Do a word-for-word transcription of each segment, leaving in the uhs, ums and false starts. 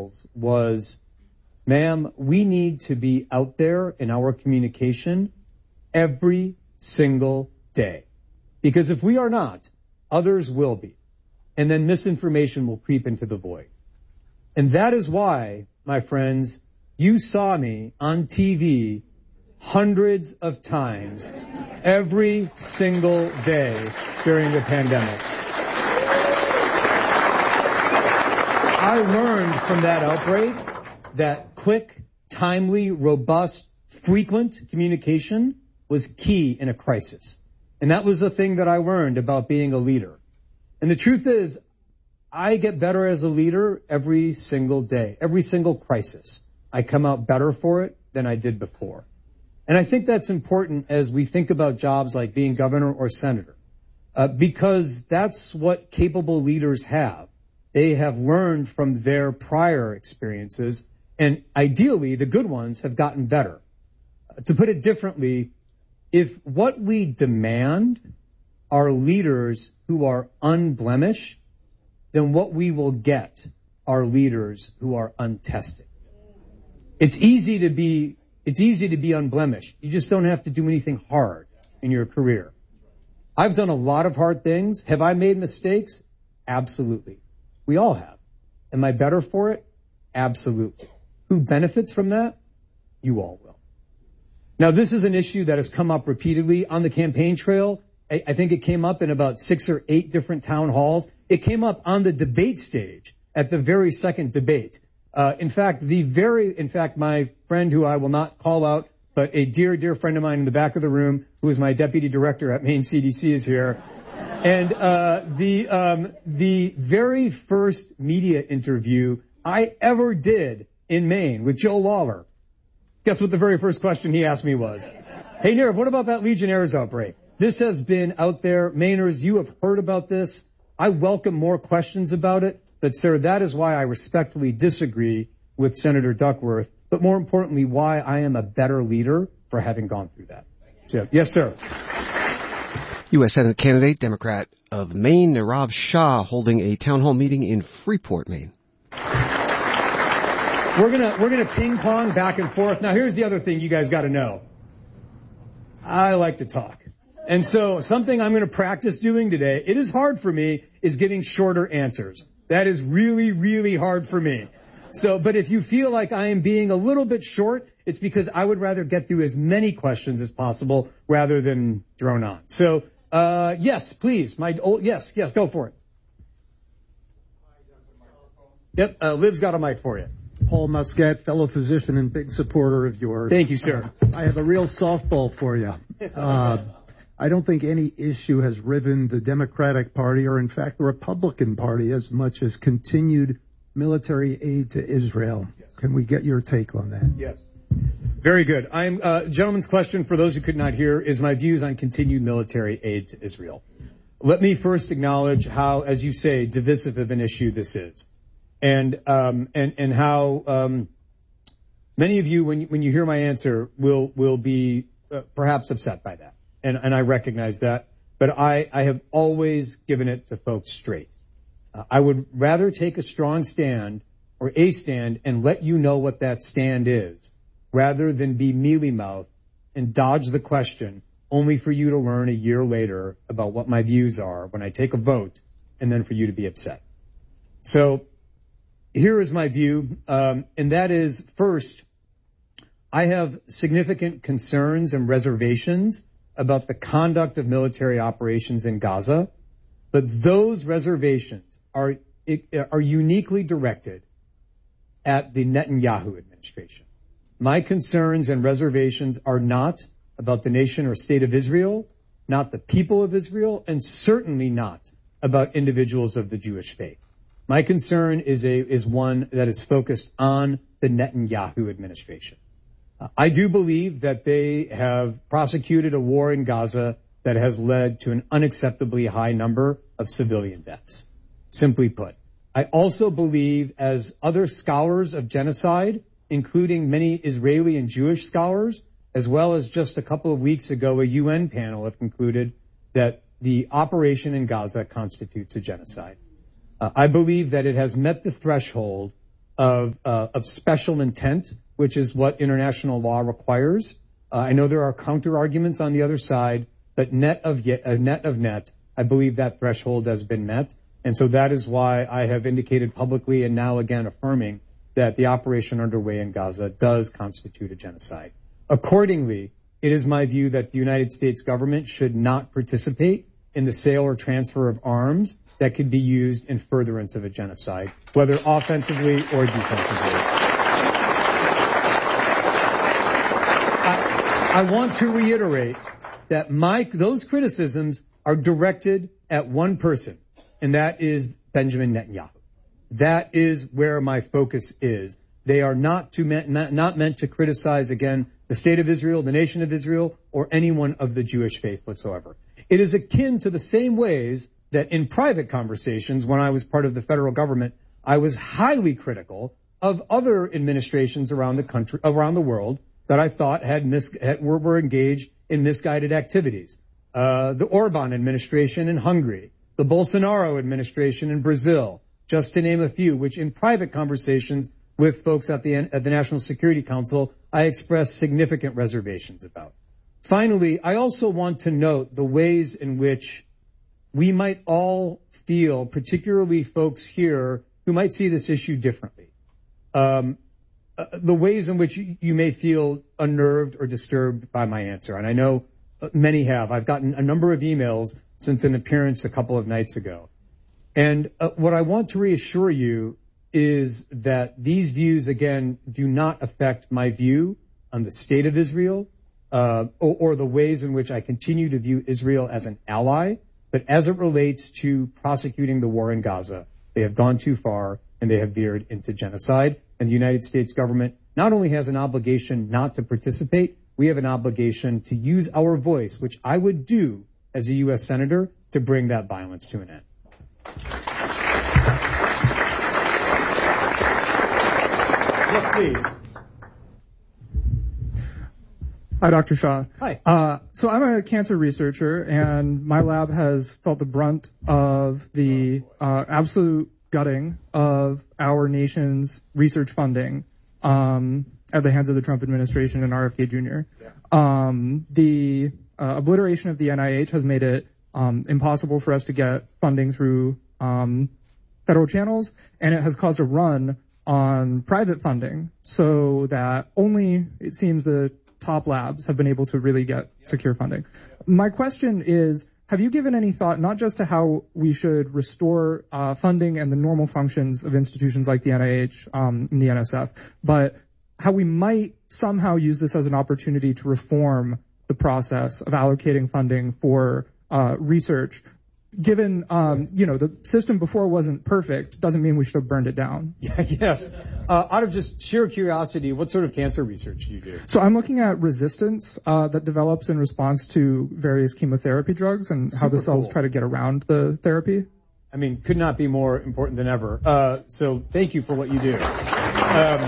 principles was, ma'am, we need to be out there in our communication every single day. Because if we are not, others will be. And then misinformation will creep into the void. And that is why, my friends, you saw me on T V hundreds of times every single day during the pandemic. I learned from that outbreak that quick, timely, robust, frequent communication was key in a crisis. And that was the thing that I learned about being a leader. And the truth is, I get better as a leader every single day, every single crisis. I come out better for it than I did before. And I think that's important as we think about jobs like being governor or senator, uh, because that's what capable leaders have. They have learned from their prior experiences, and ideally, the good ones have gotten better. Uh, to put it differently, if what we demand are leaders who are unblemished, then what we will get are leaders who are untested. It's easy to be, it's easy to be unblemished. You just don't have to do anything hard in your career. I've done a lot of hard things. Have I made mistakes? Absolutely. We all have. Am I better for it? Absolutely. Who benefits from that? You all will. Now, this is an issue that has come up repeatedly on the campaign trail. I, I think it came up in about six or eight different town halls. It came up on the debate stage at the very second debate. Uh, in fact, the very, in fact, my friend who I will not call out, but a dear, dear friend of mine in the back of the room, who is my deputy director at Maine C D C, is here. And uh, the um, the very first media interview I ever did in Maine with Joe Lawler, guess what the very first question he asked me was? Hey, Nirav, what about that Legionnaires outbreak? This has been out there. Mainers, you have heard about this. I welcome more questions about it. But, sir, that is why I respectfully disagree with Senator Duckworth. But more importantly, why I am a better leader for having gone through that. So, yes, sir. U S Senate candidate, Democrat of Maine, Nirav Shah, holding a town hall meeting in Freeport, Maine. We're gonna we're gonna ping pong back and forth. Now, here's the other thing you guys got to know. I like to talk, and so something I'm going to practice doing today. It is hard for me is getting shorter answers. That is really really hard for me. So, but if you feel like I am being a little bit short, it's because I would rather get through as many questions as possible rather than drone on. So, uh, yes, please. My oh, yes, yes, go for it. Yep, uh, Liv's got a mic for you. Paul Muscat, fellow physician and big supporter of yours. Thank you, sir. Uh, I have a real softball for you. Uh, I don't think any issue has riven the Democratic Party or, in fact, the Republican Party as much as continued military aid to Israel. Yes. Can we get your take on that? Yes. Very good. I'm, uh, gentleman's question, for those who could not hear, is my views on continued military aid to Israel. Let me first acknowledge how, as you say, divisive of an issue this is. And, um, and, and how, um, many of you, when you, when you hear my answer, will, will be uh, perhaps upset by that. And, and I recognize that. But I, I have always given it to folks straight. Uh, I would rather take a strong stand or a stand and let you know what that stand is rather than be mealy-mouthed and dodge the question only for you to learn a year later about what my views are when I take a vote and then for you to be upset. So here is my view, um, and that is, first, I have significant concerns and reservations about the conduct of military operations in Gaza, but those reservations are are uniquely directed at the Netanyahu administration. My concerns and reservations are not about the nation or state of Israel, not the people of Israel, and certainly not about individuals of the Jewish faith. My concern is a is one that is focused on the Netanyahu administration. Uh, I do believe that they have prosecuted a war in Gaza that has led to an unacceptably high number of civilian deaths. Simply put, I also believe, as other scholars of genocide, including many Israeli and Jewish scholars, as well as just a couple of weeks ago, a U N panel have concluded that the operation in Gaza constitutes a genocide. Uh, I believe that it has met the threshold of, uh, of special intent, which is what international law requires. Uh, I know there are counter arguments on the other side, but net of yet, uh, net of net, I believe that threshold has been met. And so that is why I have indicated publicly and now again affirming that the operation underway in Gaza does constitute a genocide. Accordingly, it is my view that the United States government should not participate in the sale or transfer of arms that could be used in furtherance of a genocide, whether offensively or defensively. I, I want to reiterate that my, those criticisms are directed at one person, and that is Benjamin Netanyahu. That is where my focus is. They are not, to me- not, not meant to criticize, again, the state of Israel, the nation of Israel, or anyone of the Jewish faith whatsoever. It is akin to the same ways that in private conversations, when I was part of the federal government, I was highly critical of other administrations around the country, around the world, that I thought had, mis- had were, were engaged in misguided activities. Uh, the Orban administration in Hungary, the Bolsonaro administration in Brazil, just to name a few, which in private conversations with folks at the, at the National Security Council, I expressed significant reservations about. Finally, I also want to note the ways in which we might all feel, particularly folks here who might see this issue differently. Um, uh, the ways in which you, you may feel unnerved or disturbed by my answer. And I know many have. I've gotten a number of emails since an appearance a couple of nights ago. And uh, what I want to reassure you is that these views, again, do not affect my view on the state of Israel uh, or, or the ways in which I continue to view Israel as an ally. But as it relates to prosecuting the war in Gaza, they have gone too far and they have veered into genocide. And the United States government not only has an obligation not to participate, we have an obligation to use our voice, which I would do as a U S Senator, to bring that violence to an end. Yes, please. Hi, Doctor Shah. Hi. Uh, so I'm a cancer researcher, and my lab has felt the brunt of the uh, absolute gutting of our nation's research funding um, at the hands of the Trump administration and R F K Junior Yeah. Um, the uh, obliteration of the N I H has made it um, impossible for us to get funding through um, federal channels, and it has caused a run on private funding so that only, it seems, the top labs have been able to really get secure funding. My question is, have you given any thought not just to how we should restore uh, funding and the normal functions of institutions like the N I H um, and the N S F, but how we might somehow use this as an opportunity to reform the process of allocating funding for uh, research? Given, um, you know, the system before wasn't perfect, doesn't mean we should have burned it down. Yeah, yes. Uh, out of just sheer curiosity, what sort of cancer research do you do? So I'm looking at resistance uh, that develops in response to various chemotherapy drugs and Super how the cells cool. try to get around the therapy. I mean, could not be more important than ever. Uh, so thank you for what you do. Um,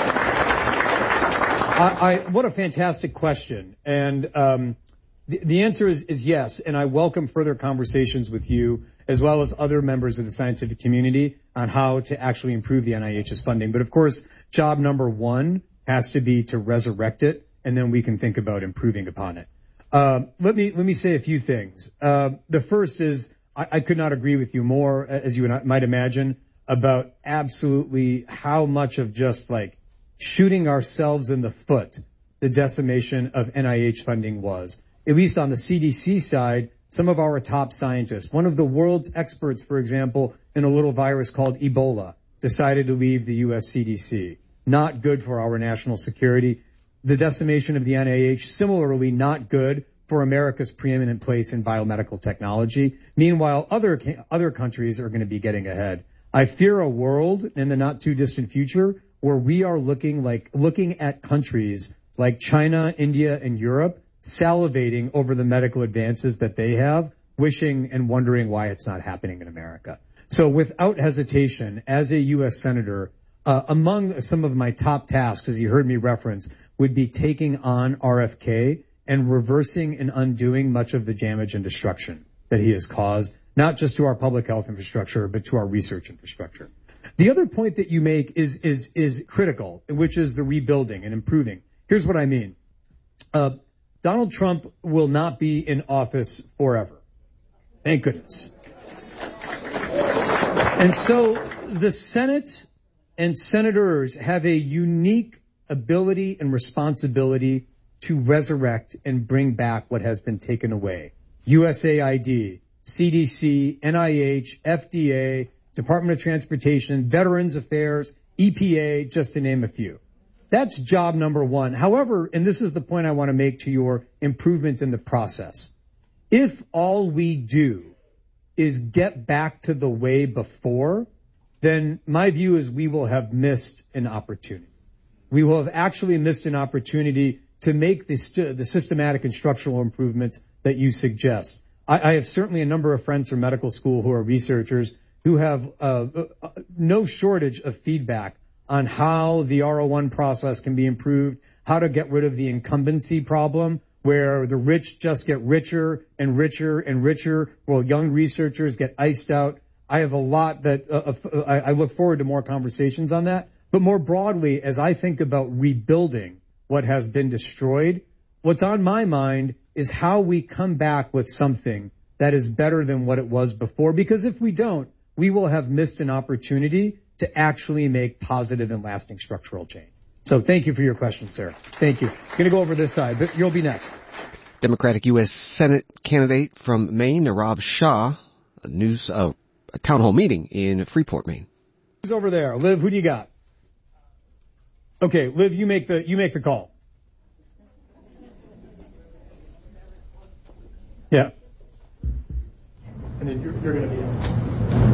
I, I, what a fantastic question. And um, the, the answer is, is yes, and I welcome further conversations with you as well as other members of the scientific community on how to actually improve the N I H's funding. But of course, job number one has to be to resurrect it, and then we can think about improving upon it. Uh, let me let me say a few things. Uh, the first is I, I could not agree with you more, as you might imagine, about absolutely how much of just like shooting ourselves in the foot the decimation of N I H funding was. At least on the C D C side, some of our top scientists, one of the world's experts, for example, in a little virus called Ebola, decided to leave the U S C D C. Not good for our national security. The decimation of the N I H, similarly not good for America's preeminent place in biomedical technology. Meanwhile, other other countries are going to be getting ahead. I fear a world in the not too distant future where we are looking like looking at countries like China, India, and Europe salivating over the medical advances that they have, wishing and wondering why it's not happening in America. So without hesitation, as a U S Senator, uh, among some of my top tasks, as you heard me reference, would be taking on R F K and reversing and undoing much of the damage and destruction that he has caused, not just to our public health infrastructure, but to our research infrastructure. The other point that you make is is is critical, which is the rebuilding and improving. Here's what I mean. Uh, Donald Trump will not be in office forever. Thank goodness. And so the Senate and senators have a unique ability and responsibility to resurrect and bring back what has been taken away. U S A I D, C D C, N I H, F D A, Department of Transportation, Veterans Affairs, E P A, just to name a few. That's job number one. However, and this is the point I want to make to your improvement in the process. If all we do is get back to the way before, then my view is we will have missed an opportunity. We will have actually missed an opportunity to make the, st- the systematic and structural improvements that you suggest. I, I have certainly a number of friends from medical school who are researchers who have uh, uh, no shortage of feedback on how the R O one process can be improved, how to get rid of the incumbency problem, where the rich just get richer and richer and richer, while young researchers get iced out. I have a lot that uh, uh, I, I look forward to more conversations on that. But more broadly, as I think about rebuilding what has been destroyed, what's on my mind is how we come back with something that is better than what it was before. Because if we don't, we will have missed an opportunity to actually make positive and lasting structural change. So thank you for your question, sir. Thank you. I'm going to go over this side, but you'll be next. Democratic U S Senate candidate from Maine, Nirav Shah, a news, uh, a town hall meeting in Freeport, Maine. Who's over there? Liv, who do you got? Okay, Liv, you make the, you make the call. Yeah. And then you're, you're going to be in.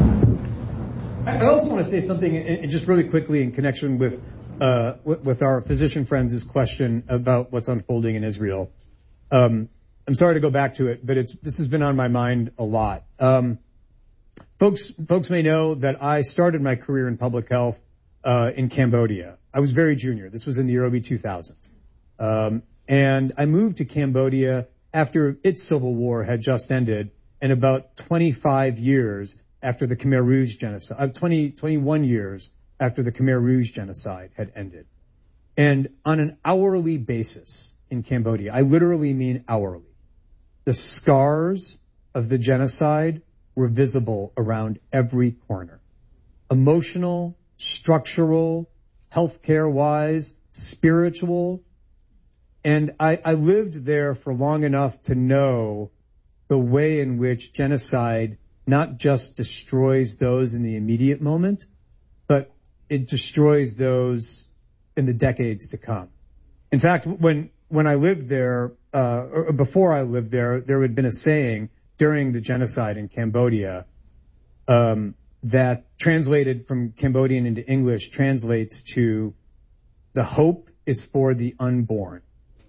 I also want to say something and just really quickly in connection with, uh, with our physician friends' question about what's unfolding in Israel. Um, I'm sorry to go back to it, but it's, this has been on my mind a lot. Um, folks, folks may know that I started my career in public health, uh, in Cambodia. I was very junior. This was in the early two thousands. Um, and I moved to Cambodia after its civil war had just ended and about twenty-five years after the Khmer Rouge genocide, uh, twenty, twenty-one years after the Khmer Rouge genocide had ended. And on an hourly basis in Cambodia, I literally mean hourly, the scars of the genocide were visible around every corner. Emotional, structural, healthcare-wise, spiritual. And I, I lived there for long enough to know the way in which genocide not just destroys those in the immediate moment, but it destroys those in the decades to come. In fact, when when I lived there, uh, or before I lived there, there had been a saying during the genocide in Cambodia um, that translated from Cambodian into English translates to, the hope is for the unborn.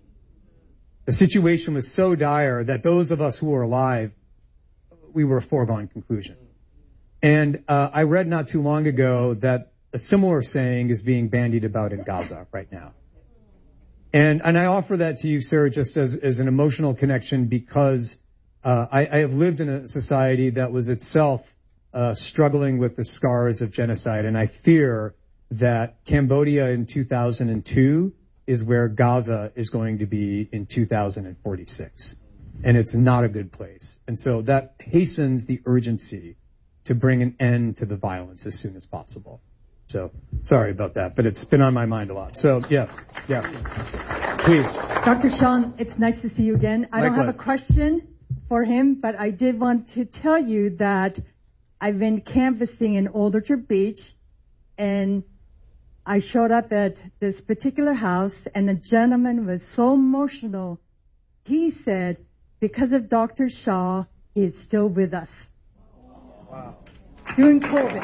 The situation was so dire that those of us who were alive, we were a foregone conclusion. And uh, I read not too long ago that a similar saying is being bandied about in Gaza right now. And and I offer that to you, sir, just as, as an emotional connection because uh, I, I have lived in a society that was itself uh, struggling with the scars of genocide. And I fear that Cambodia in two thousand two is where Gaza is going to be in two thousand forty-six. And it's not a good place. And so that hastens the urgency to bring an end to the violence as soon as possible. So sorry about that, but it's been on my mind a lot. So yeah, yeah. Please. Doctor Sean, it's nice to see you again. I Likewise. don't have a question for him, but I did want to tell you that I've been canvassing in Old Orchard Beach, and I showed up at this particular house, and the gentleman was so emotional. He said, because of Doctor Shah, he is still with us. Wow. During COVID.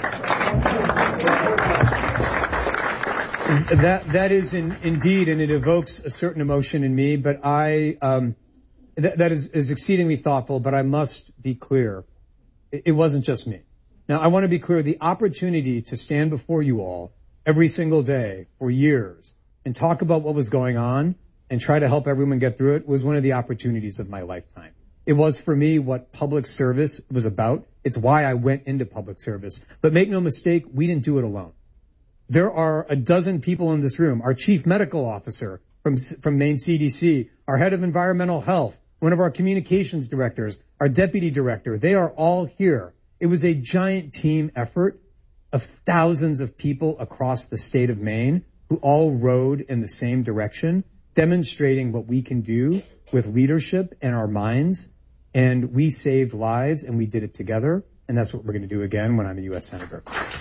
That that is in, indeed, and it evokes a certain emotion in me. But I um, th- that is, is exceedingly thoughtful. But I must be clear, it, it wasn't just me. Now I want to be clear: the opportunity to stand before you all every single day for years and talk about what was going on and try to help everyone get through it was one of the opportunities of my lifetime. It was for me what public service was about. It's why I went into public service. But make no mistake, we didn't do it alone. There are a dozen people in this room. Our chief medical officer from, from Maine C D C, our head of environmental health, one of our communications directors, our deputy director, they are all here. It was a giant team effort of thousands of people across the state of Maine who all rowed in the same direction, demonstrating what we can do with leadership and our minds. And we saved lives, and we did it together. And that's what we're going to do again when I'm a U S Senator.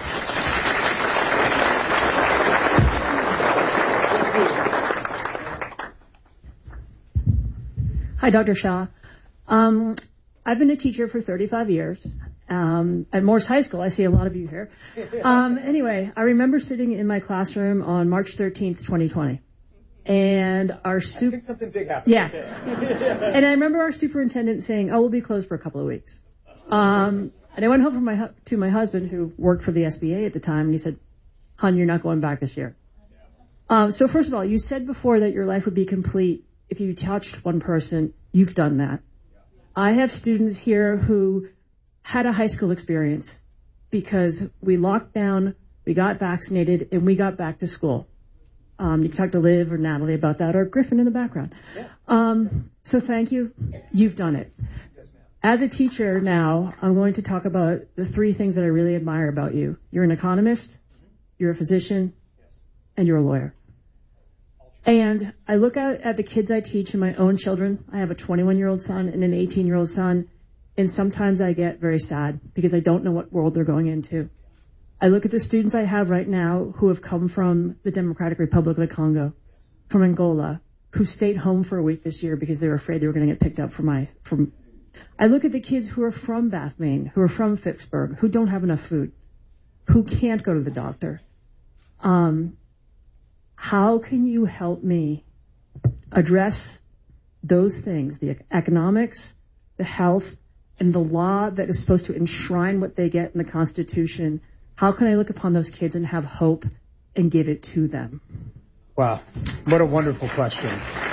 Hi, Doctor Shah. Um, I've been a teacher for thirty-five years. Um, at Morse High School, I see a lot of you here. Um, anyway, I remember sitting in my classroom on March thirteenth, twenty twenty. And our super... I think something big happened. Yeah. And I remember our superintendent saying, oh, we'll be closed for a couple of weeks. Um, and I went home from my, to my husband, who worked for the S B A at the time, and he said, hon, you're not going back this year. Um, so first of all, you said before that your life would be complete if you touched one person. You've done that. I have students here who had a high school experience because we locked down, we got vaccinated, and we got back to school. Um, you can talk to Liv or Natalie about that, or Griffin in the background. Yeah. Um, so thank you. You've done it. Yes, ma'am. As a teacher now, I'm going to talk about the three things that I really admire about you. You're an economist, you're a physician, and you're a lawyer. And I look at, at the kids I teach and my own children. I have a twenty-one-year-old son and an eighteen-year-old son, and sometimes I get very sad because I don't know what world they're going into. I look at the students I have right now who have come from the Democratic Republic of the Congo, from Angola, who stayed home for a week this year because they were afraid they were going to get picked up from my, from, I look at the kids who are from Bath, Maine, who are from Phippsburg, who don't have enough food, who can't go to the doctor. Um, how can you help me address those things, the economics, the health, and the law that is supposed to enshrine what they get in the Constitution? How can I look upon those kids and have hope and give it to them? Wow. What a wonderful question.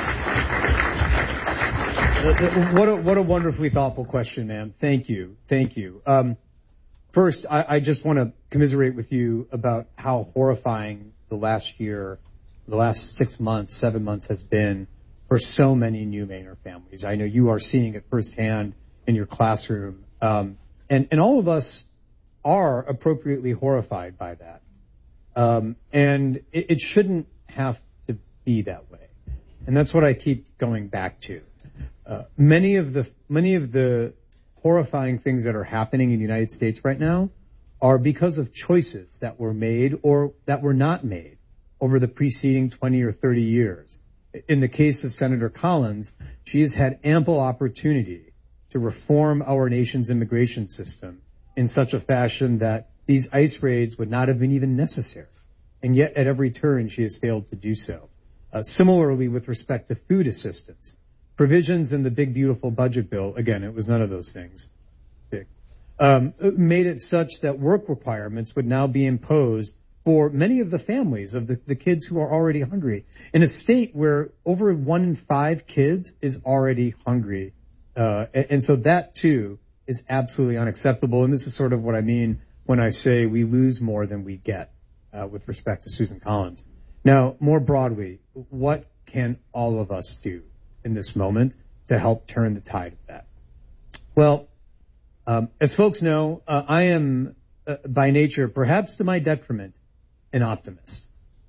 What a, what a wonderfully thoughtful question, ma'am. Thank you. Thank you. Um, first, I, I just want to commiserate with you about how horrifying the last year, the last six months, seven months has been for so many new Mainer families. I know you are seeing it firsthand in your classroom. Um, and, and all of us are appropriately horrified by that. Um, and it, it shouldn't have to be that way. And that's what I keep going back to. Uh, many of the, many of the horrifying things that are happening in the United States right now are because of choices that were made or that were not made over the preceding twenty or thirty years. In the case of Senator Collins, she has had ample opportunity to reform our nation's immigration system in such a fashion that these ICE raids would not have been even necessary. And yet at every turn she has failed to do so. Uh, similarly with respect to food assistance, provisions in the big beautiful budget bill, again, it was none of those things, big, um, made it such that work requirements would now be imposed for many of the families of the, the kids who are already hungry. In a state where over one in five kids is already hungry. Uh, and, and so that too is absolutely unacceptable. And this is sort of what I mean when I say we lose more than we get uh, with respect to Susan Collins. Now, more broadly, what can all of us do in this moment to help turn the tide of that? Well, um, as folks know, uh, I am uh, by nature, perhaps to my detriment, an optimist.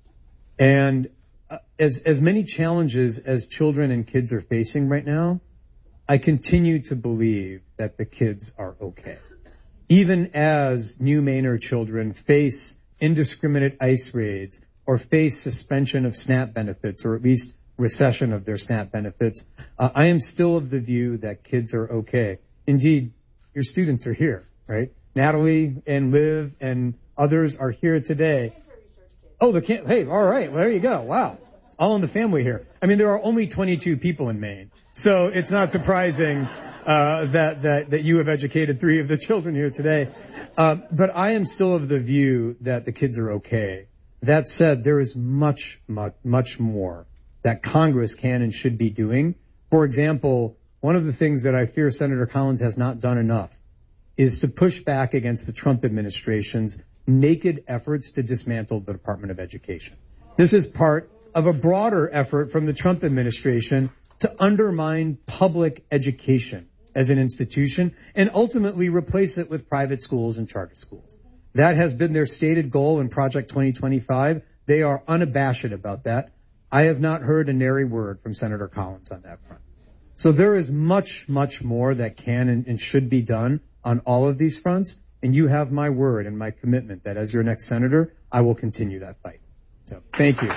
And uh, as, as many challenges as children and kids are facing right now, I continue to believe that the kids are okay. Even as new Mainer children face indiscriminate ICE raids or face suspension of SNAP benefits, or at least recession of their SNAP benefits, uh, I am still of the view that kids are okay. Indeed, your students are here, right? Natalie and Liv and others are here today. Oh, the can- hey, all right, well, there you go. Wow. All in the family here. I mean, there are only twenty-two people in Maine. So it's not surprising uh, that, that that you have educated three of the children here today. Uh, but I am still of the view that the kids are okay. That said, there is much, much, much more that Congress can and should be doing. For example, one of the things that I fear Senator Collins has not done enough is to push back against the Trump administration's naked efforts to dismantle the Department of Education. This is part of a broader effort from the Trump administration to undermine public education as an institution and ultimately replace it with private schools and charter schools. That has been their stated goal in Project twenty twenty-five. They are unabashed about that. I have not heard a nary word from Senator Collins on that front. So there is much, much more that can and, and should be done on all of these fronts, and you have my word and my commitment that as your next senator, I will continue that fight. So thank you.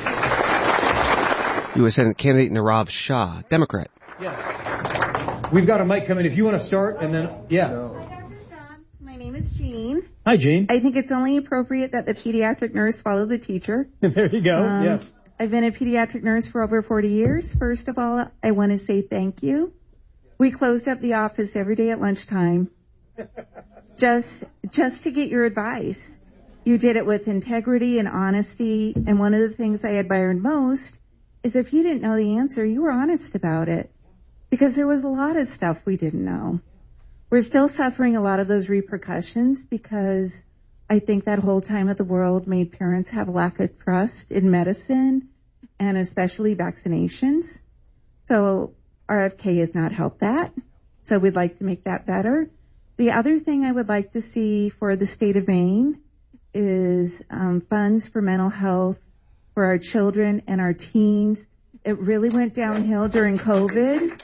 U S Senate candidate Nirav Shah, Democrat. Yes. We've got a mic coming. If you want to start, and then, yeah. Hi, Doctor Shah. My name is Jean. Hi, Jean. I think it's only appropriate that the pediatric nurse follow the teacher. There you go. Um, yes. I've been a pediatric nurse for over forty years. First of all, I want to say thank you. We closed up the office every day at lunchtime just, just to get your advice. You did it with integrity and honesty. And one of the things I admired most is if you didn't know the answer, you were honest about it. Because there was a lot of stuff we didn't know. We're still suffering a lot of those repercussions because I think that whole time of the world made parents have a lack of trust in medicine and especially vaccinations. So R F K has not helped that. So we'd like to make that better. The other thing I would like to see for the state of Maine is um, funds for mental health for our children and our teens. It really went downhill during COVID.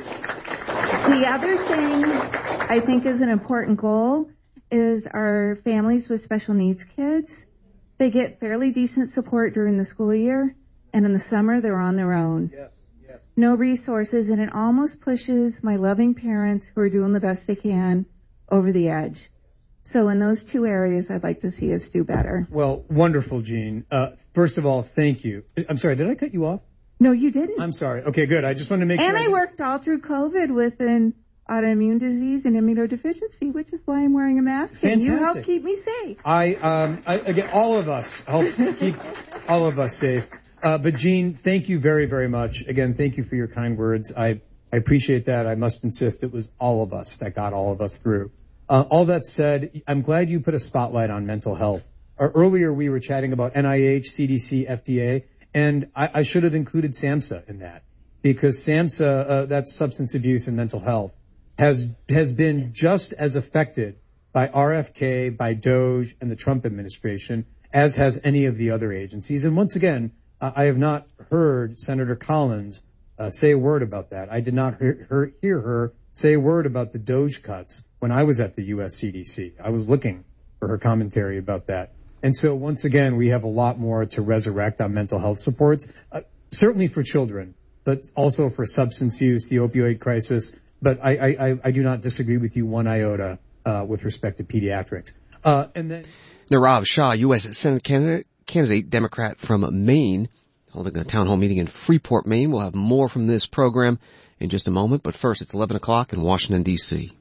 The other thing I think is an important goal is our families with special needs kids. They get fairly decent support during the school year, and in the summer they're on their own. Yes, yes. No resources, and it almost pushes my loving parents who are doing the best they can over the edge. So in those two areas, I'd like to see us do better. Well, wonderful, Jean. Uh, first of all, thank you. I'm sorry, did I cut you off? No, you didn't. I'm sorry. Okay, good. I just wanted to make and sure. And I worked all through COVID with an autoimmune disease and immunodeficiency, which is why I'm wearing a mask. Fantastic. And you help keep me safe. I, um, I, again, all of us help keep all of us safe. Uh, but Jean, thank you very, very much. Again, thank you for your kind words. I, I appreciate that. I must insist it was all of us that got all of us through. Uh, all that said, I'm glad you put a spotlight on mental health. Uh, earlier we were chatting about N I H, C D C, F D A, and I, I should have included SAMHSA in that because SAMHSA, uh, that's substance abuse and mental health, has has been just as affected by R F K, by DOGE, and the Trump administration as has any of the other agencies. And once again, uh, I have not heard Senator Collins uh, say a word about that. I did not hear her, hear her say a word about the DOGE cuts when I was at the U S C D C. I was looking for her commentary about that. And so once again, we have a lot more to resurrect on mental health supports, uh, certainly for children, but also for substance use, the opioid crisis. But I, I, I do not disagree with you one iota uh, with respect to pediatrics. Uh, and then Nirav Shah, U S Senate candidate, candidate, Democrat from Maine, holding a town hall meeting in Freeport, Maine. We'll have more from this program in just a moment. But first, it's eleven o'clock in Washington, D C.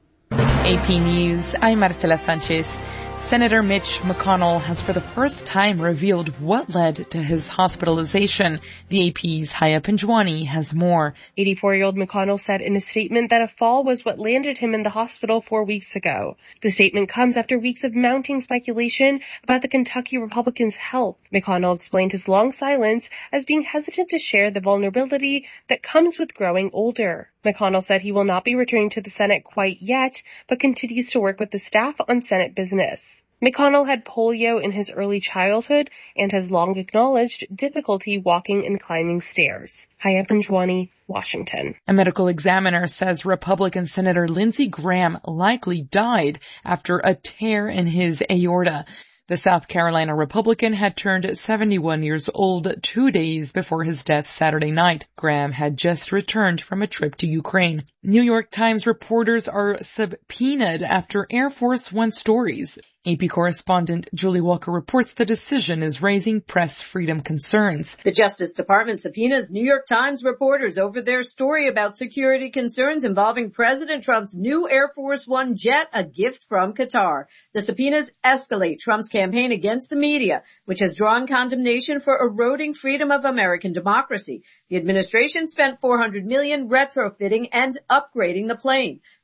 A P News, I'm Marcela Sanchez. Senator Mitch McConnell has for the first time revealed what led to his hospitalization. The A P's Haya Panjwani has more. eighty-four-year-old McConnell said in a statement that a fall was what landed him in the hospital four weeks ago. The statement comes after weeks of mounting speculation about the Kentucky Republican's health. McConnell explained his long silence as being hesitant to share the vulnerability that comes with growing older. McConnell said he will not be returning to the Senate quite yet, but continues to work with the staff on Senate business. McConnell had polio in his early childhood and has long acknowledged difficulty walking and climbing stairs. Haya Panjwani, Washington. A medical examiner says Republican Senator Lindsey Graham likely died after a tear in his aorta. The South Carolina Republican had turned seventy-one years old two days before his death Saturday night. Graham had just returned from a trip to Ukraine. New York Times reporters are subpoenaed after Air Force One stories. A P correspondent Julie Walker reports the decision is raising press freedom concerns. The Justice Department subpoenas New York Times reporters over their story about security concerns involving President Trump's new Air Force One jet, a gift from Qatar. The subpoenas escalate Trump's campaign against the media, which has drawn condemnation for eroding freedom of American democracy. The administration spent four hundred million dollars retrofitting and upgrading the plane.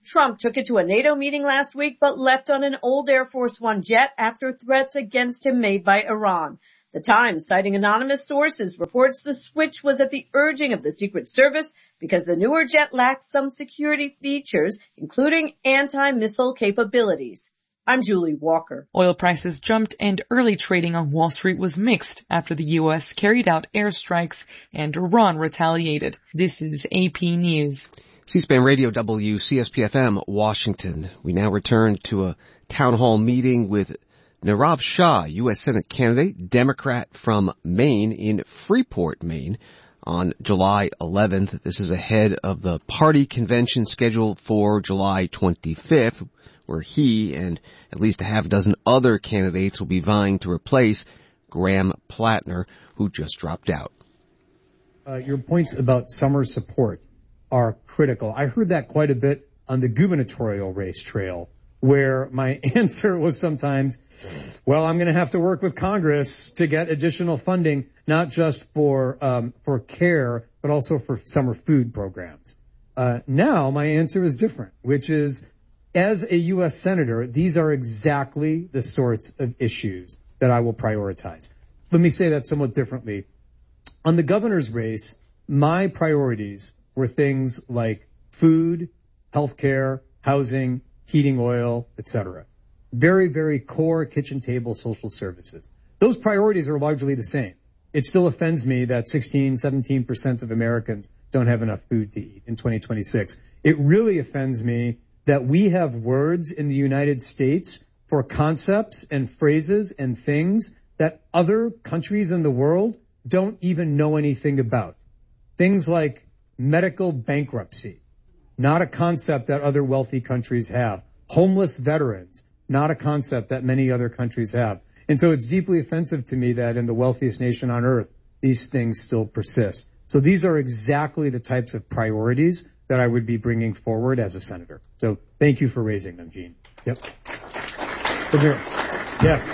Trump took it to a NATO meeting last week, but left on an old Air Force One jet after threats against him made by Iran. The Times, citing anonymous sources, reports the switch was at the urging of the Secret Service because the newer jet lacked some security features, including anti-missile capabilities. I'm Julie Walker. Oil prices jumped and early trading on Wall Street was mixed after the U S carried out airstrikes and Iran retaliated. This is A P News. C-SPAN Radio W, C S P F M, Washington. We now return to a town hall meeting with Nirav Shah, U S Senate candidate, Democrat from Maine in Freeport, Maine, on July eleventh. This is ahead of the party convention scheduled for July twenty-fifth, where he and at least a half dozen other candidates will be vying to replace Graham Plattner, who just dropped out. Uh, your points about summer support are critical. I heard that quite a bit on the gubernatorial race trail, where my answer was sometimes, well, I'm going to have to work with Congress to get additional funding, not just for um, for care, but also for summer food programs. Uh, now my answer is different, which is, as a U S Senator, these are exactly the sorts of issues that I will prioritize. Let me say that somewhat differently. On the governor's race, my priorities were things like food, healthcare, housing, heating oil, et cetera. Very, very core kitchen table social services. Those priorities are largely the same. It still offends me that sixteen, seventeen percent of Americans don't have enough food to eat in twenty twenty-six. It really offends me that we have words in the United States for concepts and phrases and things that other countries in the world don't even know anything about. Things like medical bankruptcy, not a concept that other wealthy countries have. Homeless veterans, not a concept that many other countries have. And so it's deeply offensive to me that in the wealthiest nation on earth, these things still persist. So these are exactly the types of priorities that I would be bringing forward as a senator. So thank you for raising them, Gene. Yep. Come here. Yes.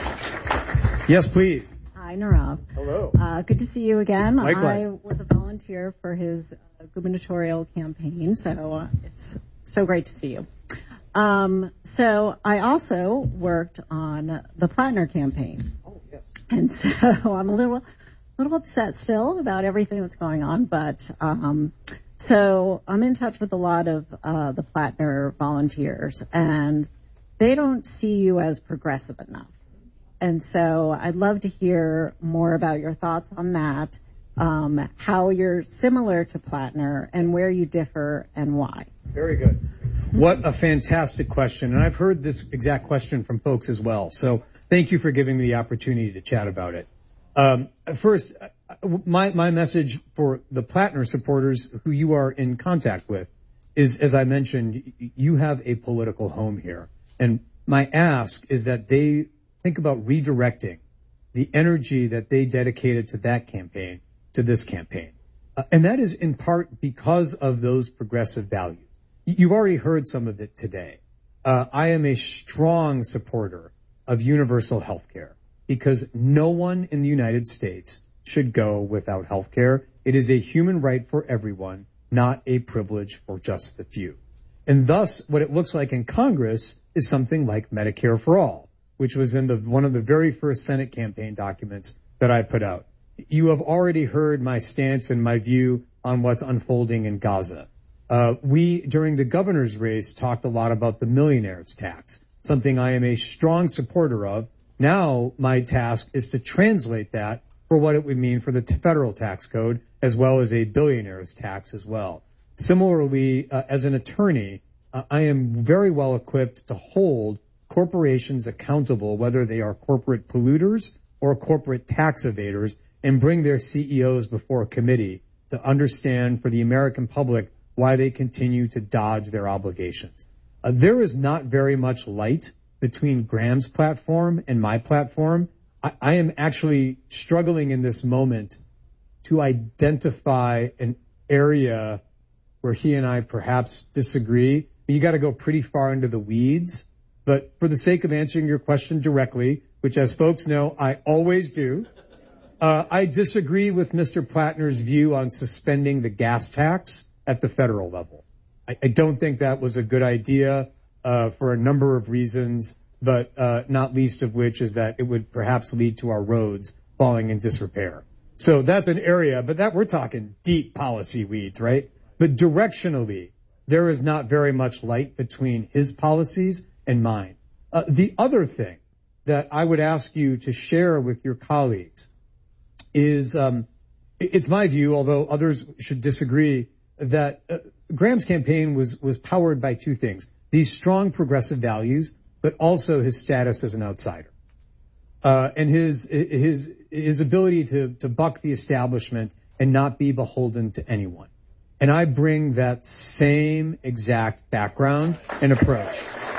Yes, please. Hi, Nirav. Hello. Uh, good to see you again. Likewise. I was a volunteer for his uh, gubernatorial campaign, so uh, it's so great to see you. Um, so I also worked on the Plattner campaign. Oh, yes. And so I'm a little, little upset still about everything that's going on, but, um, so I'm in touch with a lot of, uh, the Plattner volunteers, and they don't see you as progressive enough. And so I'd love to hear more about your thoughts on that, um, how you're similar to Plattner and where you differ and why. Very good. What a fantastic question. And I've heard this exact question from folks as well. So thank you for giving me the opportunity to chat about it. Um, first, my, my message for the Plattner supporters who you are in contact with is, as I mentioned, you have a political home here. And my ask is that they think about redirecting the energy that they dedicated to that campaign to this campaign. Uh, and that is in part because of those progressive values. You've already heard some of it today. Uh, I am a strong supporter of universal health care because no one in the United States should go without health care. It is a human right for everyone, not a privilege for just the few. And thus, what it looks like in Congress is something like Medicare for All, which was in the one of the very first Senate campaign documents that I put out. You have already heard my stance and my view on what's unfolding in Gaza. Uh, we, during the governor's race, talked a lot about the millionaire's tax, something I am a strong supporter of. Now my task is to translate that for what it would mean for the t- federal tax code, as well as a billionaire's tax as well. Similarly, uh, as an attorney, uh, I am very well equipped to hold corporations accountable, whether they are corporate polluters or corporate tax evaders, and bring their C E Os before a committee to understand for the American public why they continue to dodge their obligations. Uh, there is not very much light between Graham's platform and my platform. I, I am actually struggling in this moment to identify an area where he and I perhaps disagree. You got to go pretty far into the weeds. But for the sake of answering your question directly, which as folks know, I always do, uh, I disagree with Mister Plattner's view on suspending the gas tax at the federal level. I, I don't think that was a good idea uh, for a number of reasons, but uh, not least of which is that it would perhaps lead to our roads falling in disrepair. So that's an area, but that we're talking deep policy weeds, right? But directionally, there is not very much light between his policies and mine. Uh, the other thing that I would ask you to share with your colleagues is, um, it's my view, although others should disagree, that uh, Graham's campaign was, was powered by two things. These strong progressive values, but also his status as an outsider. Uh, and his, his, his ability to, to buck the establishment and not be beholden to anyone. And I bring that same exact background and approach.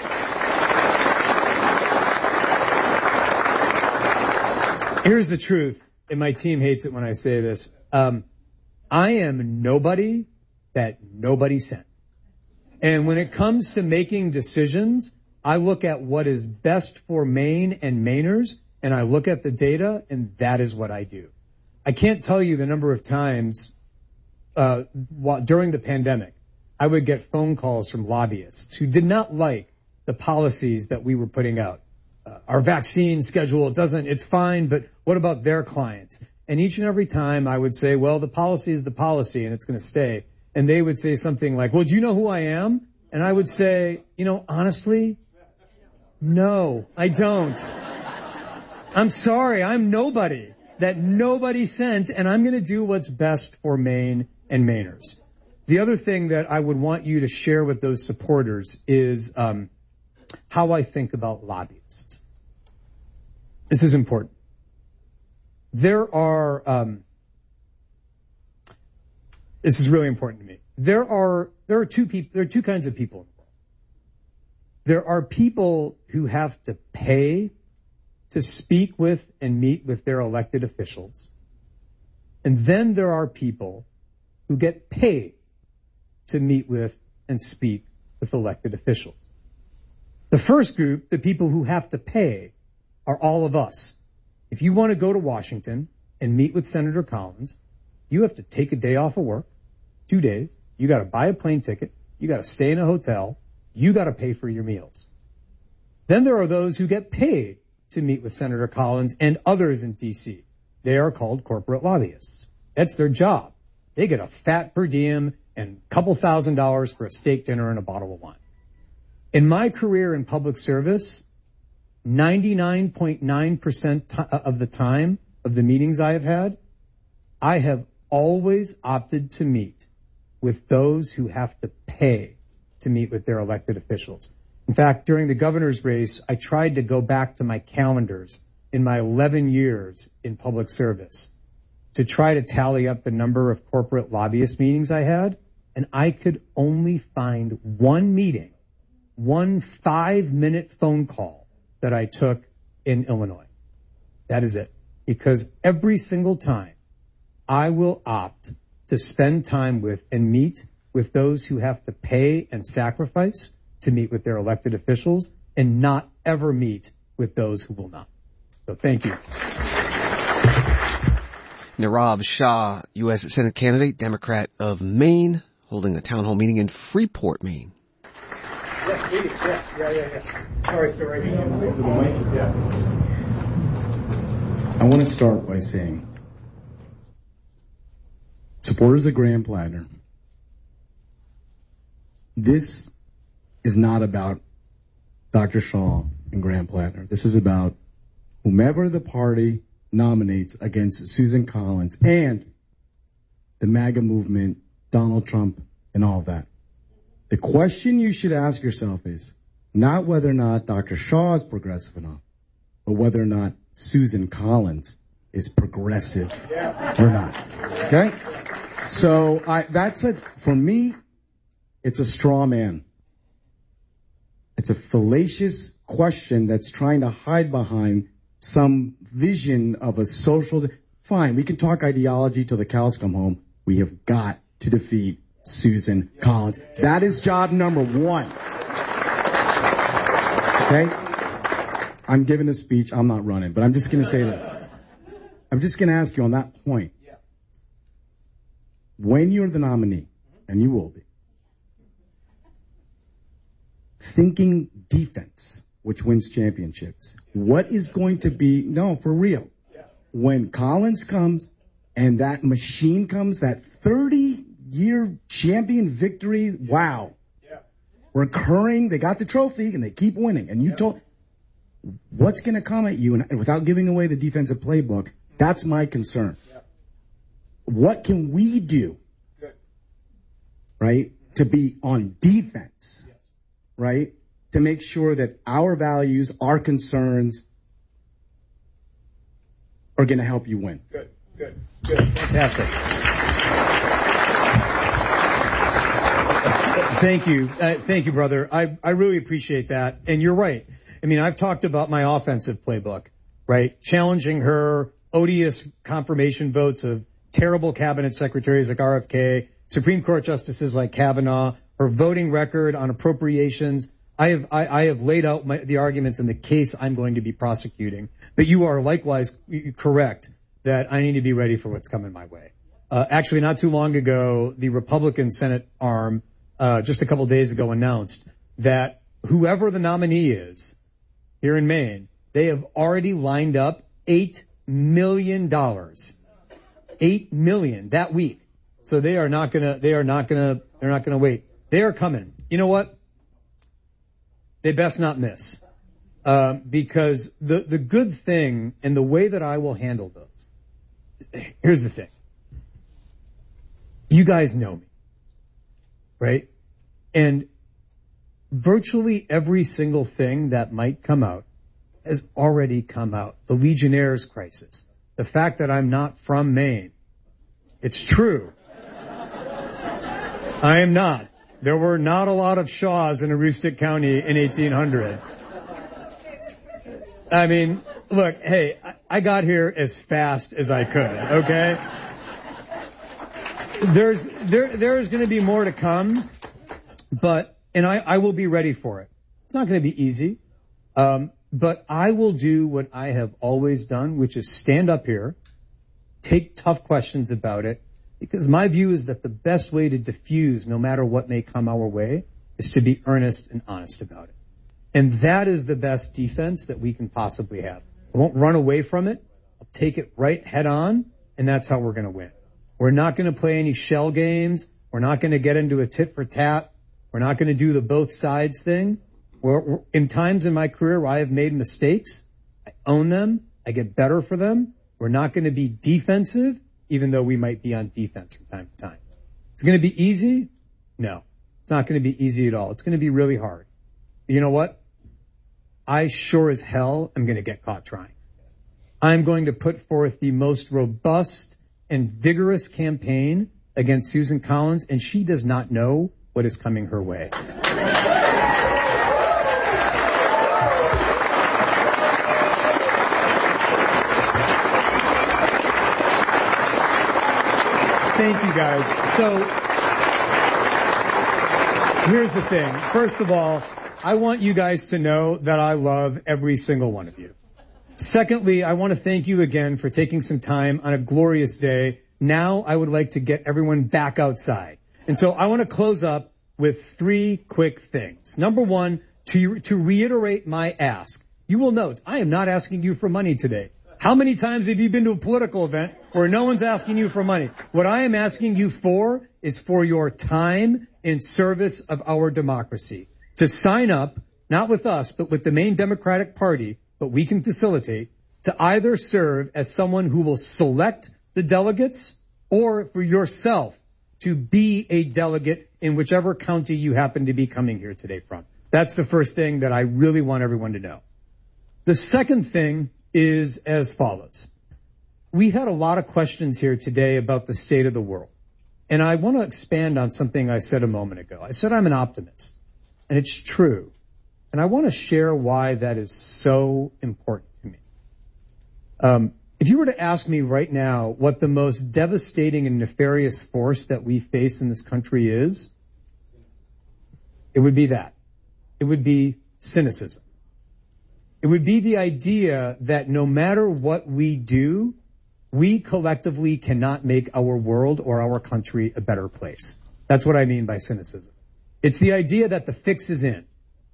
Here's the truth, and my team hates it when I say this. Um, I am nobody that nobody sent. And when it comes to making decisions, I look at what is best for Maine and Mainers, and I look at the data, and that is what I do. I can't tell you the number of times uh, while, during the pandemic, I would get phone calls from lobbyists who did not like the policies that we were putting out. Uh, our vaccine schedule doesn't, it's fine, but what about their clients? And each and every time I would say, well, the policy is the policy and it's going to stay. And they would say something like, well, do you know who I am? And I would say, you know, honestly, no, I don't. I'm sorry, I'm nobody that nobody sent, and I'm going to do what's best for Maine and Mainers. The other thing that I would want you to share with those supporters is um, how I think about lobbyists. This is important. There are, um, this is really important to me. There are, there are two people, there are two kinds of people in the world. There are people who have to pay to speak with and meet with their elected officials. And then there are people who get paid to meet with and speak with elected officials. The first group, the people who have to pay, are all of us. If you want to go to Washington and meet with Senator Collins, you have to take a day off of work, two days. You got to buy a plane ticket. You got to stay in a hotel. You got to pay for your meals. Then there are those who get paid to meet with Senator Collins and others in D C. They are called corporate lobbyists. That's their job. They get a fat per diem and a couple thousand dollars for a steak dinner and a bottle of wine. In my career in public service, ninety-nine point nine percent of the time of the meetings I have had, I have always opted to meet with those who have to pay to meet with their elected officials. In fact, during the governor's race, I tried to go back to my calendars in my eleven years in public service to try to tally up the number of corporate lobbyist meetings I had, and I could only find one meeting, one five-minute phone call that I took in Illinois. That is it. Because every single time I will opt to spend time with and meet with those who have to pay and sacrifice to meet with their elected officials and not ever meet with those who will not. So thank you. Nirav Shah, U S Senate candidate, Democrat of Maine, holding a town hall meeting in Freeport, Maine. Yes, please. Yeah, yeah, yeah, yeah. Sorry, sir, right here. Over the mic. Yeah. I want to start by saying, supporters of Graham Plattner, this is not about Doctor Shaw and Graham Plattner. This is about whomever the party nominates against Susan Collins and the MAGA movement, Donald Trump, and all that. The question you should ask yourself is not whether or not Doctor Shaw is progressive enough, but whether or not Susan Collins is progressive or not. Okay? So I, that's it. For me, it's a straw man. It's a fallacious question that's trying to hide behind some vision of a social... Fine, we can talk ideology till the cows come home. We have got to defeat Susan Collins. That is job number one. Okay? I'm giving a speech. I'm not running, but I'm just going to say this. I'm just going to ask you on that point. When you're the nominee, and you will be, thinking defense, which wins championships. What is going to be, no, for real, when Collins comes and that machine comes, that thirty-year champion victory, wow, recurring, they got the trophy and they keep winning. And you told, what's going to come at you? And without giving away the defensive playbook, that's my concern. What can we do, right, to be on defense, right, to make sure that our values, our concerns are going to help you win? Good, good, good. Fantastic. Thank you. Uh, thank you, brother. I, I really appreciate that. And you're right. I mean, I've talked about my offensive playbook, right? Challenging her odious confirmation votes of terrible cabinet secretaries like R F K, Supreme Court justices like Kavanaugh, her voting record on appropriations. I have, I, I have laid out my, the arguments in the case I'm going to be prosecuting. But you are likewise correct that I need to be ready for what's coming my way. Uh, actually, not too long ago, the Republican Senate arm, uh, just a couple days ago announced that whoever the nominee is here in Maine, they have already lined up eight million dollars. Eight million that week. So they are not gonna, they are not gonna, they're not gonna wait. They are coming. You know what? They best not miss. Um, because the, the good thing and the way that I will handle those, here's the thing. You guys know me, right? And virtually every single thing that might come out has already come out. The Legionnaires' crisis. The fact that I'm not from Maine. It's true. I am not. There were not a lot of Shaws in Aroostook County in eighteen hundred. I mean, look, hey, I got here as fast as I could, okay? There's, there, there's gonna be more to come, but, and I, I will be ready for it. It's not gonna be easy. Um, But I will do what I have always done, which is stand up here, take tough questions about it, because my view is that the best way to diffuse, no matter what may come our way, is to be earnest and honest about it. And that is the best defense that we can possibly have. I won't run away from it. I'll take it right head on, and that's how we're going to win. We're not going to play any shell games. We're not going to get into a tit for tat. We're not going to do the both sides thing. We're, in times in my career where I have made mistakes, I own them, I get better for them. We're not going to be defensive, even though we might be on defense from time to time. It's going to be easy? No. It's not going to be easy at all. It's going to be really hard. But you know what? I sure as hell am going to get caught trying. I'm going to put forth the most robust and vigorous campaign against Susan Collins, and she does not know what is coming her way. Thank you, guys. So, here's the thing. First of all, I want you guys to know that I love every single one of you. Secondly, I want to thank you again for taking some time on a glorious day. Now I would like to get everyone back outside. And so I want to close up with three quick things. Number one, to, to reiterate my ask. You will note, I am not asking you for money today. How many times have you been to a political event where no one's asking you for money? What I am asking you for is for your time in service of our democracy. To sign up, not with us, but with the Maine Democratic Party, but we can facilitate, to either serve as someone who will select the delegates or for yourself to be a delegate in whichever county you happen to be coming here today from. That's the first thing that I really want everyone to know. The second thing is as follows. We had a lot of questions here today about the state of the world. And I want to expand on something I said a moment ago. I said I'm an optimist. And it's true. And I want to share why that is so important to me. Um, if you were to ask me right now what the most devastating and nefarious force that we face in this country is, it would be that. It would be cynicism. It would be the idea that no matter what we do, we collectively cannot make our world or our country a better place. That's what I mean by cynicism. It's the idea that the fix is in.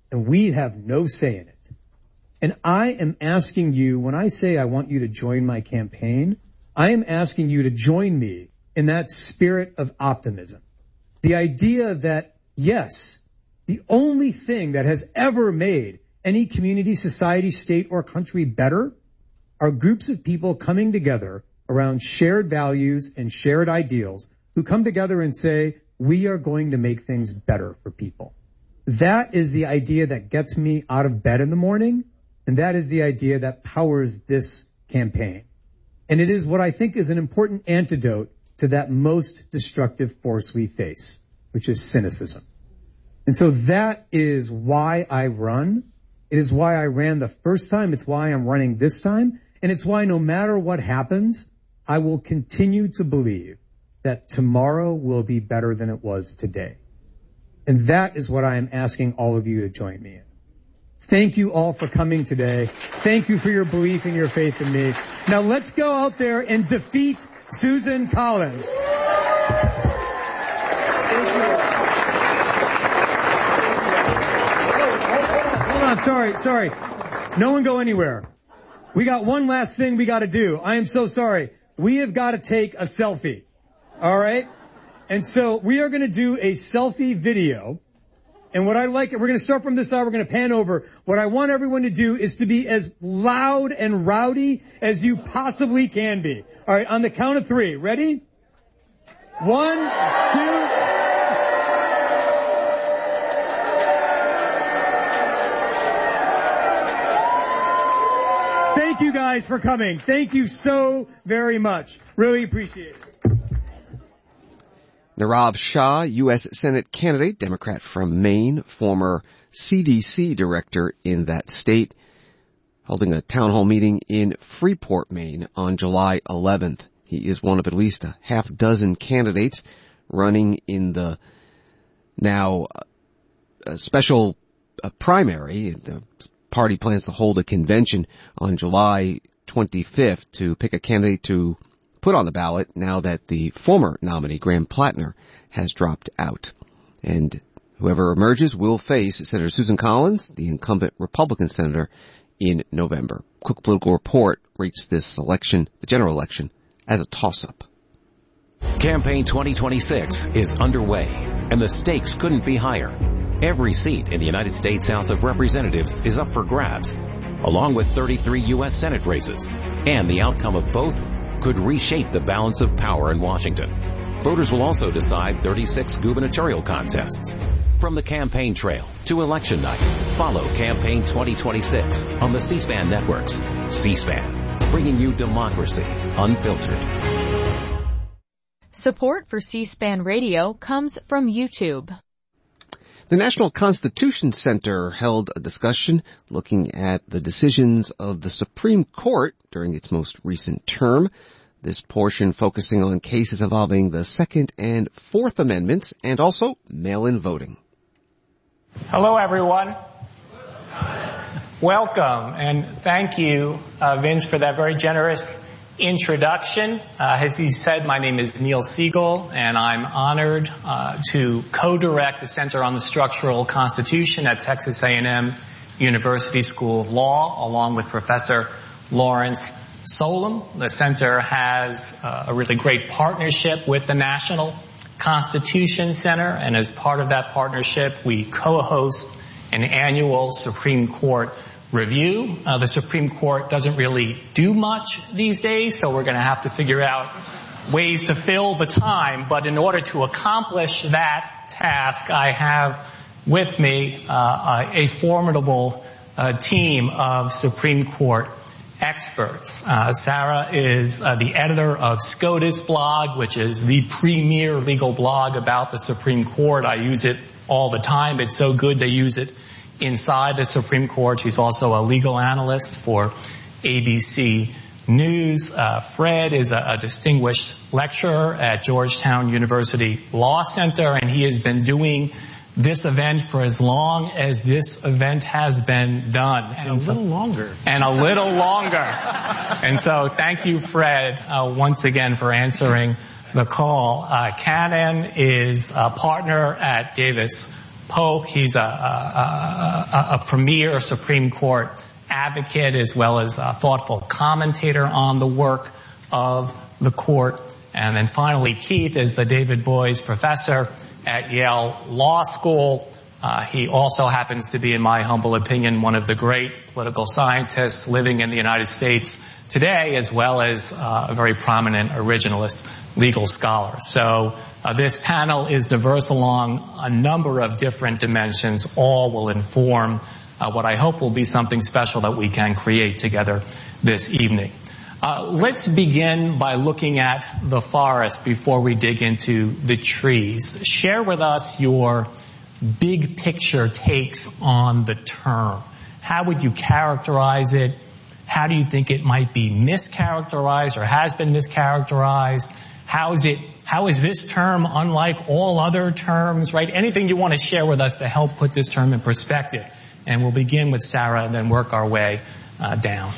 and we have no say in it. And I am asking you, when I say I want you to join my campaign, I am asking you to join me in that spirit of optimism. The idea that, yes, the only thing that has ever made any community, society, state, or country better are groups of people coming together around shared values and shared ideals who come together and say, we are going to make things better for people. That is the idea that gets me out of bed in the morning, and that is the idea that powers this campaign. And it is what I think is an important antidote to that most destructive force we face, which is cynicism. And so that is why I run. It is why I ran the first time. It's why I'm running this time. And it's why no matter what happens, I will continue to believe that tomorrow will be better than it was today. And that is what I am asking all of you to join me in. Thank you all for coming today. Thank you for your belief and your faith in me. Now let's go out there and defeat Susan Collins. Hold on, sorry, sorry. No one go anywhere. We got one last thing we got to do. I am so sorry. We have got to take a selfie. All right? And so we are going to do a selfie video. And what I like, we're going to start from this side, we're going to pan over. What I want everyone to do is to be as loud and rowdy as you possibly can be. All right, on the count of three. Ready? One, two. Thank you guys for coming. Thank you so very much. Really appreciate it. Nirav Shah, U S Senate candidate, Democrat from Maine, former C D C director in that state, holding a town hall meeting in Freeport, Maine on July eleventh. He is one of at least a half dozen candidates running in the now uh, special uh, primary. The party plans to hold a convention on July twenty-fifth to pick a candidate to put on the ballot now that the former nominee, Graham Plattner, has dropped out. And whoever emerges will face Senator Susan Collins, the incumbent Republican senator, in November. Cook Political Report rates this election, the general election, as a toss-up. Campaign twenty twenty-six is underway, and the stakes couldn't be higher. Every seat in the United States House of Representatives is up for grabs, along with thirty-three U S Senate races, and the outcome of both could reshape the balance of power in Washington. Voters will also decide thirty-six gubernatorial contests. From the campaign trail to election night, follow Campaign twenty twenty-six on the C-SPAN networks. C-SPAN, bringing you democracy unfiltered. Support for C-SPAN Radio comes from YouTube. The National Constitution Center held a discussion looking at the decisions of the Supreme Court during its most recent term. This portion focusing on cases involving the Second and Fourth Amendments and also mail-in voting. Hello, everyone. Welcome, and thank you, uh, Vince, for that very generous introduction. Uh, as he said, my name is Neil Siegel, and I'm honored uh, to co-direct the Center on the Structural Constitution at Texas A and M University School of Law, along with Professor Lawrence Solum. The center has uh, a really great partnership with the National Constitution Center, and as part of that partnership, we co-host an annual Supreme Court review. Uh, the Supreme Court doesn't really do much these days, so we're going to have to figure out ways to fill the time. But in order to accomplish that task, I have with me uh, a formidable uh, team of Supreme Court experts. Uh, Sarah is uh, the editor of SCOTUS blog, which is the premier legal blog about the Supreme Court. I use it all the time. It's so good they use it inside the Supreme Court. She's also a legal analyst for A B C News. Uh, Fred is a, a distinguished lecturer at Georgetown University Law Center, and he has been doing this event for as long as this event has been done. And, and a little longer. And a little longer. And so thank you, Fred, uh, once again for answering the call. Uh, Cannon is a partner at Davis Polk. He's a, a, a, a premier Supreme Court advocate as well as a thoughtful commentator on the work of the court. And then finally, Keith is the David Boies Professor at Yale Law School. Uh, he also happens to be, in my humble opinion, one of the great political scientists living in the United States today, as well as uh, a very prominent originalist legal scholar. So uh, this panel is diverse along a number of different dimensions. All will inform uh, what I hope will be something special that we can create together this evening. Uh, let's begin by looking at the forest before we dig into the trees. Share with us your big picture takes on the term. How would you characterize it? How do you think it might be mischaracterized or has been mischaracterized? How is it, how is this term unlike all other terms, right? Anything you want to share with us to help put this term in perspective. And we'll begin with Sarah and then work our way uh, down.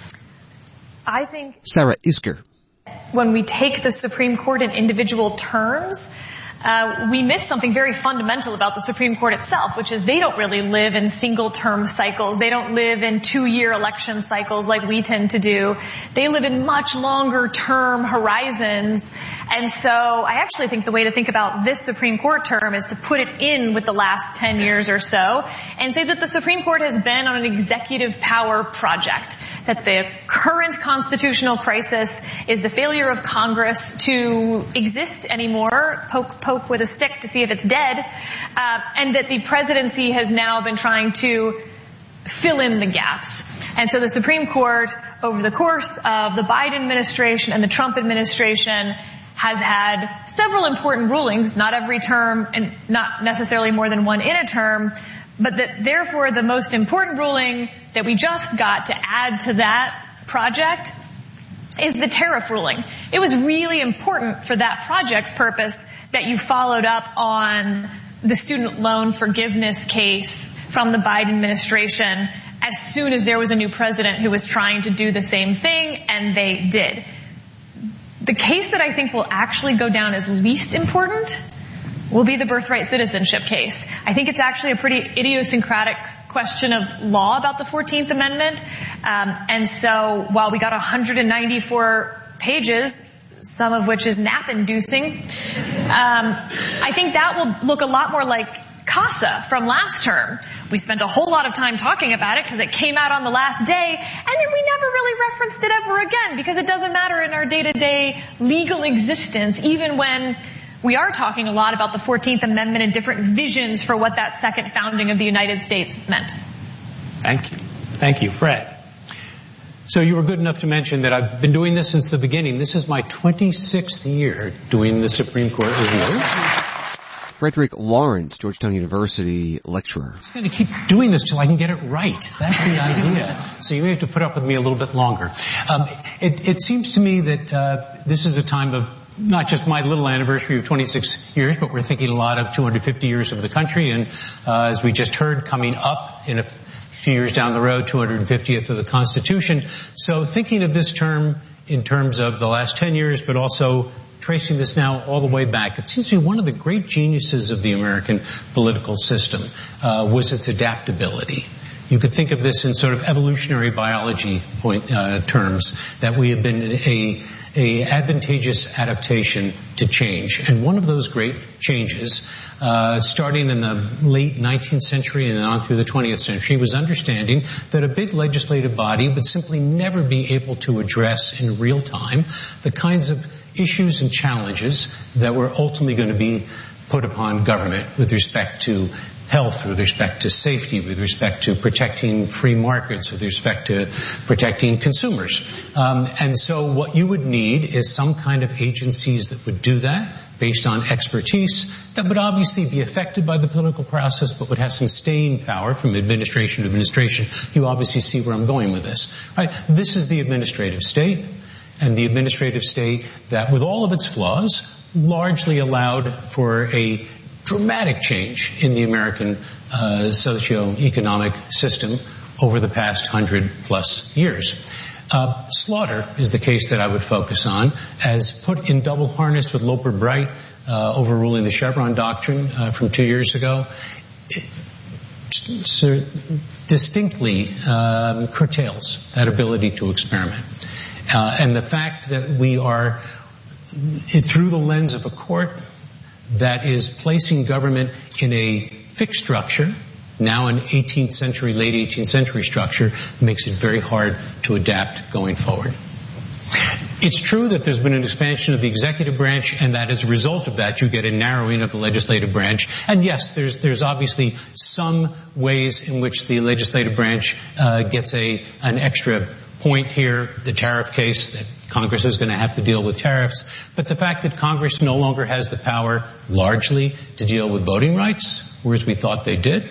I think Sarah Isker. When we take the Supreme Court in individual terms, Uh, we miss something very fundamental about the Supreme Court itself, which is they don't really live in single-term cycles. They don't live in two-year election cycles like we tend to do. They live in much longer-term horizons. And so I actually think the way to think about this Supreme Court term is to put it in with the last ten years or so and say that the Supreme Court has been on an executive power project, that the current constitutional crisis is the failure of Congress to exist anymore, poke, poke with a stick to see if it's dead, uh, and that the presidency has now been trying to fill in the gaps. And so the Supreme Court, over the course of the Biden administration and the Trump administration, has had several important rulings, not every term and not necessarily more than one in a term, but that therefore the most important ruling that we just got to add to that project is the tariff ruling. It was really important for that project's purpose that you followed up on the student loan forgiveness case from the Biden administration as soon as there was a new president who was trying to do the same thing, and they did. The case that I think will actually go down as least important will be the birthright citizenship case. I think it's actually a pretty idiosyncratic question of law about the fourteenth Amendment. Um, and so while we got one hundred ninety-four pages, some of which is nap-inducing, um, I think that will look a lot more like CASA from last term. We spent a whole lot of time talking about it because it came out on the last day, and then we never really referenced it ever again because it doesn't matter in our day-to-day legal existence, even when we are talking a lot about the fourteenth Amendment and different visions for what that second founding of the United States meant. Thank you. Thank you. Fred. So you were good enough to mention that I've been doing this since the beginning. This is my twenty-sixth year doing the Supreme Court review. Frederick Lawrence, Georgetown University lecturer. I'm going to keep doing this till I can get it right. That's the idea. So you may have to put up with me a little bit longer. Um, it, it seems to me that uh, this is a time of not just my little anniversary of twenty-six years, but we're thinking a lot of two hundred fifty years of the country. And uh, as we just heard, coming up in a few years down the road, two hundred fiftieth of the Constitution. So thinking of this term in terms of the last ten years, but also tracing this now all the way back, it seems to be one of the great geniuses of the American political system uh, was its adaptability. You could think of this in sort of evolutionary biology point, uh, terms, that we have been a, a advantageous adaptation to change. And one of those great changes, uh, starting in the late nineteenth century and on through the twentieth century, was understanding that a big legislative body would simply never be able to address in real time the kinds of issues and challenges that were ultimately going to be put upon government with respect to health, with respect to safety, with respect to protecting free markets, with respect to protecting consumers. Um, and so what you would need is some kind of agencies that would do that based on expertise that would obviously be affected by the political process but would have some staying power from administration to administration. You obviously see where I'm going with this. Right? This is the administrative state. And the administrative state that, with all of its flaws, largely allowed for a dramatic change in the American uh, socio-economic system over the past hundred plus years. Uh, slaughter is the case that I would focus on, as put in double harness with Loper Bright uh, overruling the Chevron doctrine uh, from two years ago. distinctly um, curtails that ability to experiment. Uh, and the fact that we are, through the lens of a court that is placing government in a fixed structure, now an eighteenth century, late eighteenth century structure, makes it very hard to adapt going forward. It's true that there's been an expansion of the executive branch, and that as a result of that, you get a narrowing of the legislative branch. And yes, there's there's obviously some ways in which the legislative branch uh, gets a an extra point here, the tariff case, that Congress is going to have to deal with tariffs. But the fact that Congress no longer has the power largely to deal with voting rights, whereas we thought they did,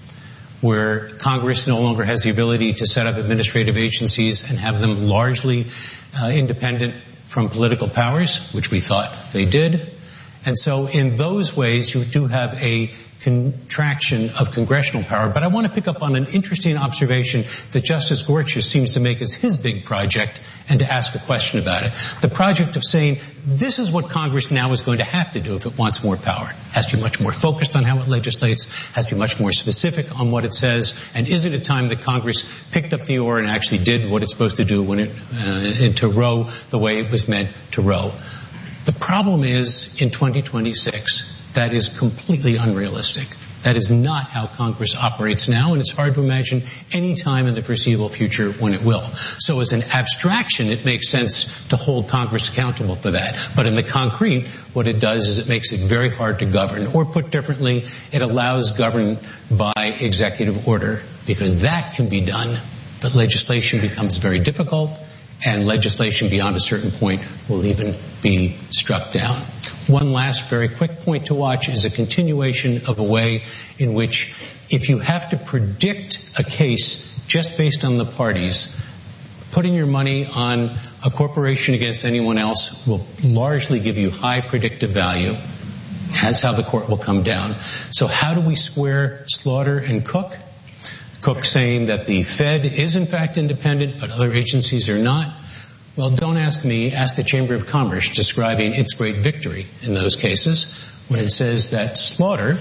where Congress no longer has the ability to set up administrative agencies and have them largely uh, independent from political powers, which we thought they did. And so in those ways, you do have a contraction of congressional power. But I want to pick up on an interesting observation that Justice Gorsuch seems to make as his big project, and to ask a question about it. The project of saying, this is what Congress now is going to have to do if it wants more power. It has to be much more focused on how it legislates, has to be much more specific on what it says, and is it a time that Congress picked up the oar and actually did what it's supposed to do when it, uh, to row the way it was meant to row? The problem is, in twenty twenty-six, that is completely unrealistic. That is not how Congress operates now, and it's hard to imagine any time in the foreseeable future when it will. So as an abstraction, it makes sense to hold Congress accountable for that. But in the concrete, what it does is it makes it very hard to govern. Or put differently, it allows government by executive order, because that can be done, but legislation becomes very difficult, and legislation beyond a certain point will even be struck down. One last very quick point to watch is a continuation of a way in which, if you have to predict a case just based on the parties, putting your money on a corporation against anyone else will largely give you high predictive value. That's how the court will come down. So how do we square Slaughter and Cook? Cook saying that the Fed is in fact independent, but other agencies are not. Well, don't ask me, ask the Chamber of Commerce describing its great victory in those cases when it says that Slaughter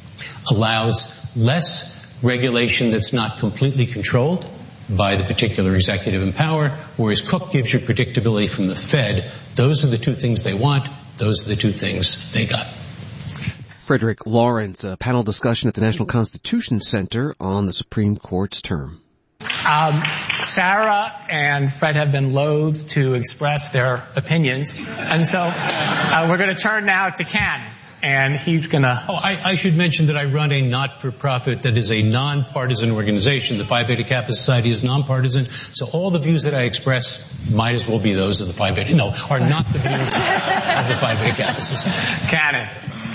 allows less regulation that's not completely controlled by the particular executive in power, whereas Cook gives you predictability from the Fed. Those are the two things they want. Those are the two things they got. Frederick Lawrence, a panel discussion at the National Constitution Center on the Supreme Court's term. Um, Sarah and Fred have been loath to express their opinions, and so uh, we're going to turn now to Ken, and he's going to... Oh, I, I should mention that I run a not-for-profit that is a nonpartisan organization. The Phi Beta Kappa Society is nonpartisan, so all the views that I express might as well be those of the Phi Beta... No, are not the views of the Phi Beta Kappa Society. Cannon.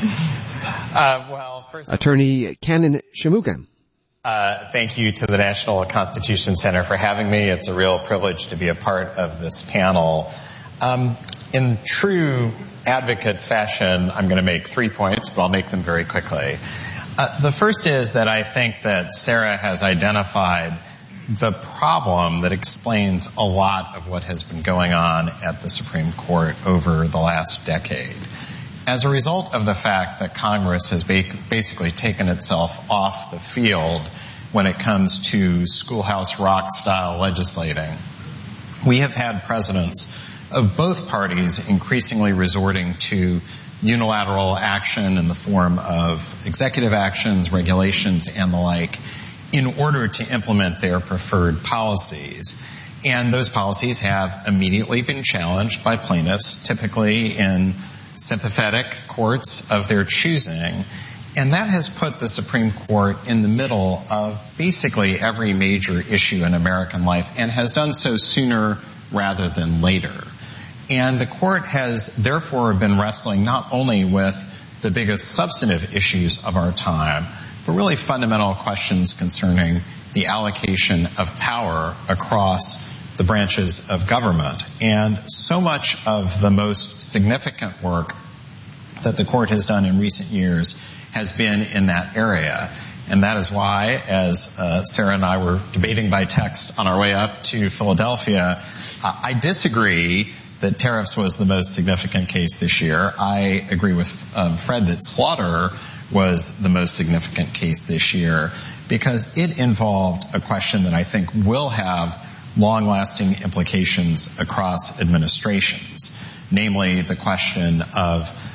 Uh, well, first... Attorney Cannon Shanmugam. Uh, thank you to the National Constitution Center for having me. It's a real privilege to be a part of this panel. Um, in true advocate fashion, I'm going to make three points, but I'll make them very quickly. Uh, the first is that I think that Sarah has identified the problem that explains a lot of what has been going on at the Supreme Court over the last decade. As a result of the fact that Congress has basically taken itself off the field when it comes to Schoolhouse Rock style legislating, we have had presidents of both parties increasingly resorting to unilateral action in the form of executive actions, regulations, and the like in order to implement their preferred policies. And those policies have immediately been challenged by plaintiffs, typically in sympathetic courts of their choosing, and that has put the Supreme Court in the middle of basically every major issue in American life, and has done so sooner rather than later. And the court has therefore been wrestling not only with the biggest substantive issues of our time, but really fundamental questions concerning the allocation of power across the branches of government. And so much of the most significant work that the court has done in recent years has been in that area. And that is why, as uh, Sarah and I were debating by text on our way up to Philadelphia, uh, I disagree that tariffs was the most significant case this year. I agree with um, Fred that slaughter was the most significant case this year because it involved a question that I think will have long-lasting implications across administrations, namely the question of